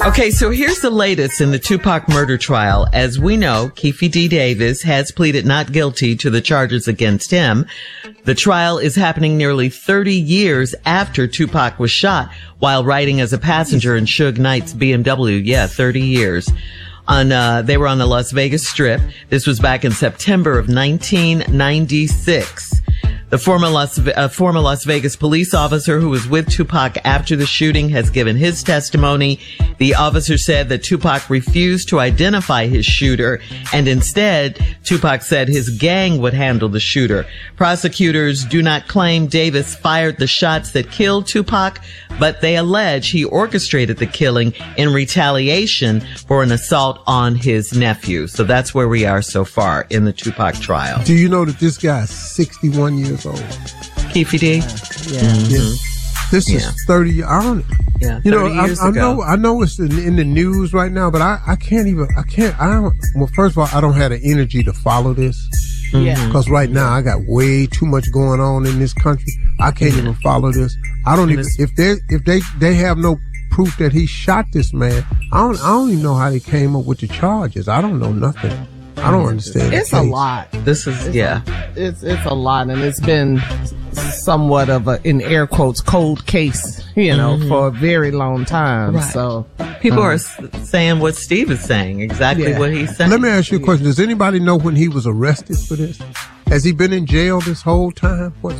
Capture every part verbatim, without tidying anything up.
Okay, so here's the latest in the Tupac murder trial. As we know, Keffe D. Davis has pleaded not guilty to the charges against him. The trial is happening nearly thirty years after Tupac was shot while riding as a passenger in Suge Knight's B M W. Yeah, thirty years. On, uh, they were on the Las Vegas Strip. This was back in September of nineteen ninety-six. The former Las, uh, former Las Vegas police officer who was with Tupac after the shooting has given his testimony. The officer said that Tupac refused to identify his shooter, and instead, Tupac said his gang would handle the shooter. Prosecutors do not claim Davis fired the shots that killed Tupac, but they allege he orchestrated the killing in retaliation for an assault on his nephew. So that's where we are so far in the Tupac trial. Do you know that this guy is sixty-one years old? Keffe D? Yeah. Mm-hmm. yeah. This is yeah. thirty. I don't. Yeah. You know, I, I know. I know it's in, in the news right now, but I, I can't even. I can't. I don't. Well, first of all, I don't have the energy to follow this. Yeah. Because right now I got way too much going on in this country. I can't even follow this. I don't even. If they if they they have no proof that he shot this man, I don't. I don't even know how they came up with the charges. I don't know nothing. I don't understand. It's a lot. This is, it's yeah. A, it's, it's a lot, and it's been somewhat of a, in air quotes, cold case, you know, mm-hmm. for a very long time. Right. So people um, are saying what Steve is saying, exactly yeah. what he's saying. Let me ask you a question. Does anybody know when he was arrested for this? Has he been in jail this whole time? What's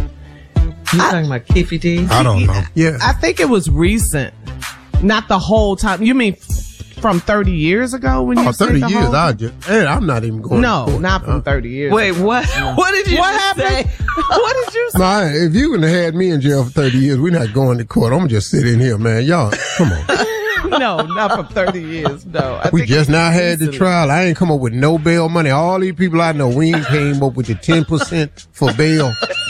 you talking about Keffe D? I don't know. Yeah. I think it was recent. Not the whole time. You mean from thirty years ago when you oh, said thirty the years, whole I just, hey, I'm not even going No, to court. not from thirty years. Wait, what? No. What did you what just happened? say? What did you say? Nah, if you wouldn't have had me in jail for thirty years, we're not going to court. I'm going to just sit in here, man. Y'all, come on. No, not for thirty years, no. I we think just now had the recently. trial. I ain't come up with no bail money. All these people I know, we ain't came up with the ten percent for bail.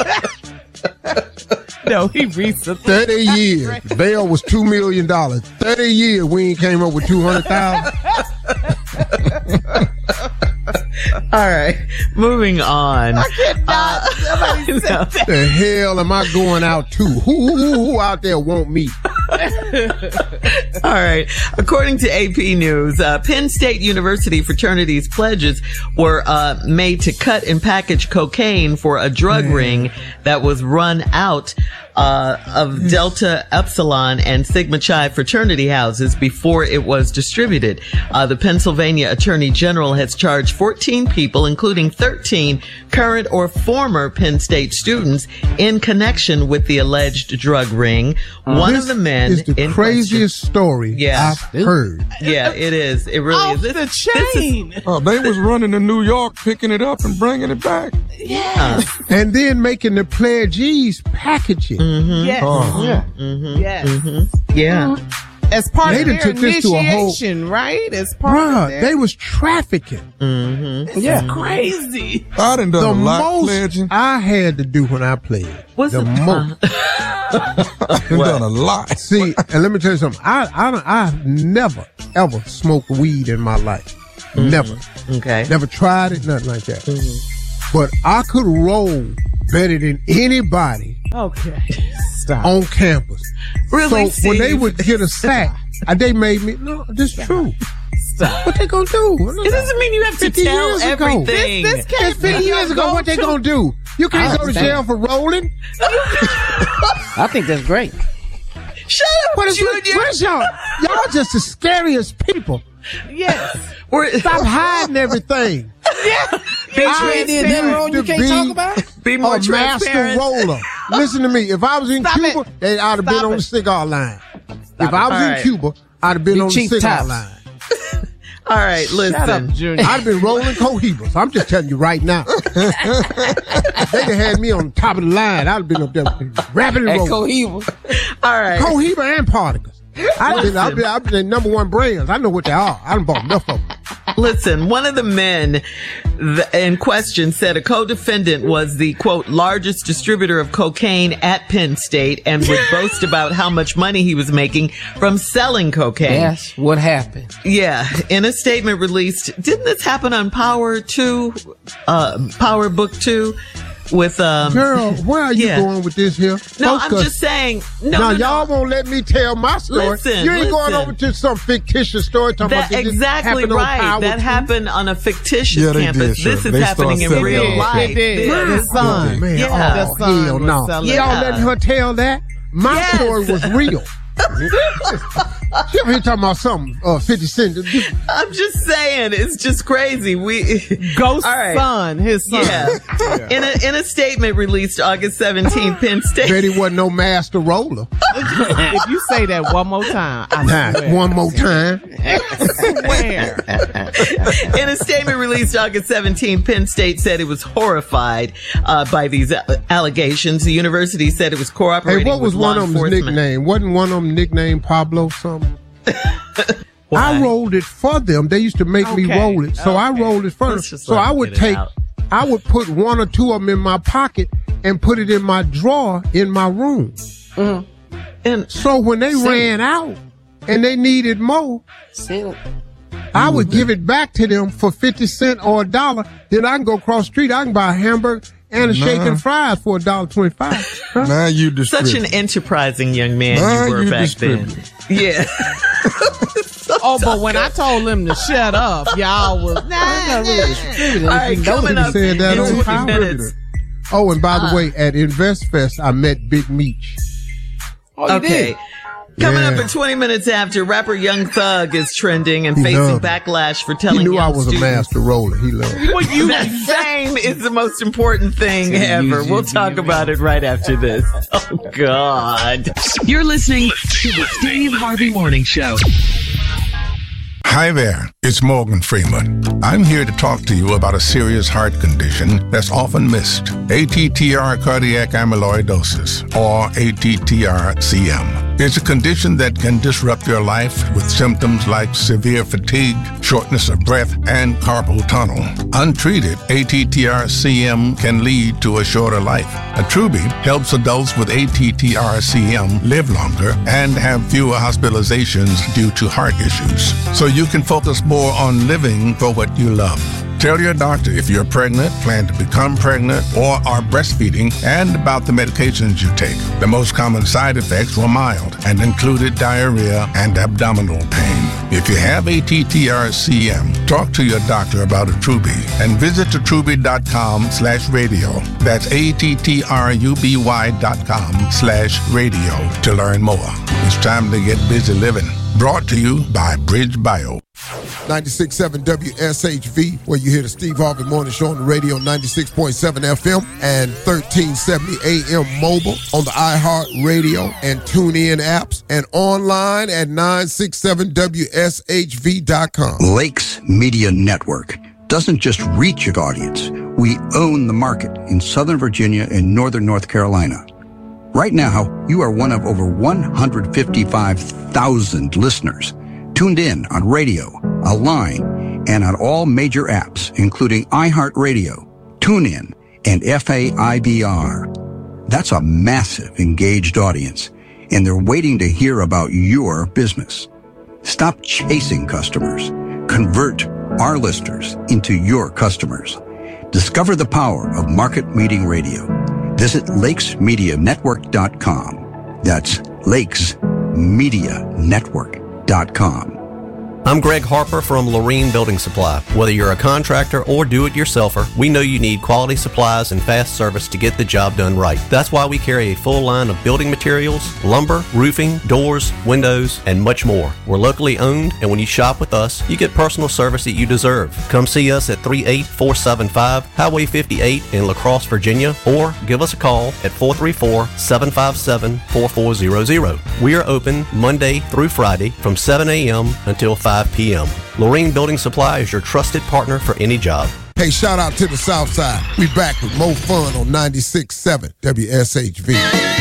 No, he recently. thirty years. Bail was two million dollars. thirty years, we ain't came up with two hundred thousand dollars. All right, moving on. I cannot. Uh, Somebody said no. that. The hell am I going out to? Who, who, who out there want me? All right. According to A P News, uh, Penn State University fraternities' pledges were uh, made to cut and package cocaine for a drug Man. ring that was run out uh, of Delta Epsilon and Sigma Chi fraternity houses before it was distributed. Uh, the Pennsylvania Attorney General has charged fourteen people, including thirteen current or former Penn State students, in connection with the alleged drug ring. Uh, One of the men is the in craziest question, story yeah. I've heard. Yeah, it is. It really Off is. This, the this chain. is, Oh, they was running to New York, picking it up and bringing it back. Yeah. And then making the pledgees packaging. mm-hmm, Yes. Oh. Yeah. mm-hmm, Yes. mm-hmm, yeah. As part They of done their took this to a whole- initiation, right? As part Bruh, of their... they was trafficking. Mm-hmm. This is crazy. I done done The a lot most pledging. I had to do when I pledged. What's the the- most. I done done a lot. See, and let me tell you something. I, I, don't, I've never, ever smoked weed in my life. Mm-hmm. Never. Okay. Never tried it, nothing like that. Mm-hmm. But I could roll better than anybody Okay. Stop. on campus. Really, So when they Steve? would get a sack, uh, they made me, no, this is true. Stop. What they gonna do? It doesn't mean you have to fifty tell years ago. everything. This, this It's can't fifty be years your ago, what they go-to. gonna do? You can't I go to understand. jail for rolling. I think that's great. Shut up, What is Junior. where's y'all? Y'all just the scariest people. Yes. We're- Stop hiding everything. Be, I You did that wrong, you to can't be talk about it? be more a master transparent. roller. Listen to me. If I was in Stop Cuba, it. then I'd have been Stop on it. the cigar line. if I was All in right. Cuba, I'd have been Big on the cheap cigar tops. line. All right, listen. Shut up, Junior. I'd have been rolling Cohibas. I'm just telling you right now. They'd have had me on the top of the line. I'd have been up there rapping and At rolling. Cohiba. All right. Cohiba and Particles. I've been, I've been, I've been the number one brands. I know what they are. I done bought enough of them. Listen, one of the men th- in question said a co-defendant was the, quote, largest distributor of cocaine at Penn State and would boast about how much money he was making from selling cocaine. That's what happened. Yeah. In a statement released, didn't this happen on Power two, uh, Power Book two? with um. Girl, where are you yeah. going with this here? No, Focus. I'm just saying. No, now, no, y'all no. won't let me tell my story. Listen, you ain't listen. going over to some fictitious story talking That, about this exactly happened on right. Power That two. happened on a fictitious Yeah, they campus. did, this sure. is They happening in started real selling life. It did. Yeah. His son. Man, Yeah. oh, The son hell was no. selling- Yeah. Y'all letting her tell that? My Yes. story was real. She over here talking about something, uh, fifty cent. I'm just saying, it's just crazy. We Ghost All right. son, his son. Yeah. In a in a statement released August seventeenth, Penn State. Bet he wasn't no master roller. If you say that one more time, I Nah, swear. one more time. swear. In a statement released August seventeenth, Penn State said it was horrified uh, by these a- allegations. The university said it was cooperating Hey, what was with one law of them's enforcement. nickname? Wasn't one of them nicknamed Pablo something? Why? I rolled it for them. They used to make me Okay. roll it, so I Okay. rolled it for them. Let's just So let I him would get it take, out. I would put one or two of them in my pocket and put it in my drawer in my room. And So when they ran out and they needed more, I would give it back to them for fifty cents or a dollar. Then I can go across the street. I can buy a hamburger and a shake and fries for a dollar twenty-five. Now you such distribute. an enterprising young man Now you were you back then. Yeah. Oh, but when I told him to shut up, y'all was nah. All right, coming up Said that in on twenty Power. minutes. Oh, and by Uh. the way, at InvestFest, I met Big Meech. Oh, you Okay. did. Coming Yeah. up in twenty minutes after, rapper Young Thug is trending and He facing loved it. backlash for He telling knew I young was a students master roller. He loved it. Well, you that fame is the most important thing ever. We'll talk about it right after this. Oh, God. You're listening to the Steve Harvey Morning Show. Hi there, it's Morgan Freeman. I'm here to talk to you about a serious heart condition that's often missed. A T T R cardiac amyloidosis, or A T T R C M. It's a condition that can disrupt your life with symptoms like severe fatigue, shortness of breath, and carpal tunnel. Untreated, A T T R C M can lead to a shorter life. Attruby helps adults with A T T R C M live longer and have fewer hospitalizations due to heart issues. So you can focus more on living for what you love. Tell your doctor if you're pregnant, plan to become pregnant, or are breastfeeding, and about the medications you take. The most common side effects were mild and included diarrhea and abdominal pain. If you have A T T R C M, talk to your doctor about Attruby and visit attruby.com slash radio. That's A-T-T-R-U-B-Y dot com slash radio to learn more. It's time to get busy living. Brought to you by Bridge Bio. ninety-six point seven W S H V, where you hear the Steve Harvey Morning Show on the radio, ninety-six point seven F M and thirteen seventy A M mobile on the iHeart Radio and TuneIn apps, and online at nine six seven W S H V dot com. Lakes Media Network doesn't just reach its audience. We own the market in Southern Virginia and Northern North Carolina. Right now, you are one of over one hundred fifty-five thousand listeners tuned in on radio, online, and on all major apps, including iHeartRadio, TuneIn, and F A I B R. That's a massive engaged audience, and they're waiting to hear about your business. Stop chasing customers. Convert our listeners into your customers. Discover the power of market meeting radio. Visit lakes media network dot com. That's lakes media network dot com. I'm Greg Harper from Lorene Building Supply. Whether you're a contractor or do-it-yourselfer, we know you need quality supplies and fast service to get the job done right. That's why we carry a full line of building materials, lumber, roofing, doors, windows, and much more. We're locally owned, and when you shop with us, you get personal service that you deserve. Come see us at three eight four seven five Highway fifty-eight in La Crosse, Virginia, or give us a call at four three four, seven five seven, four four zero zero. We are open Monday through Friday from seven a.m. until five p.m. Lorene Building Supply is your trusted partner for any job. Hey, shout out to the South Side. We back with more fun on ninety-six point seven W S H V.